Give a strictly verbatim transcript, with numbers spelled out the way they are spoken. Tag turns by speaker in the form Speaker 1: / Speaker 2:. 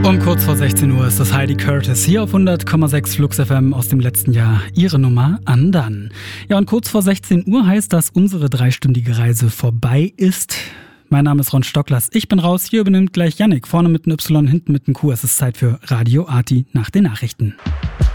Speaker 1: Um kurz vor sechzehn Uhr ist das Heidi Curtis hier auf hundert Komma sechs Flux F M aus dem letzten Jahr. Ihre Nummer an dann. Ja, und kurz vor sechzehn Uhr heißt, dass unsere dreistündige Reise vorbei ist. Mein Name ist Ron Stocklers. Ich bin raus. Hier übernimmt gleich Yannick. Vorne mit einem Y, hinten mit einem Q. Es ist Zeit für Radio Arti nach den Nachrichten.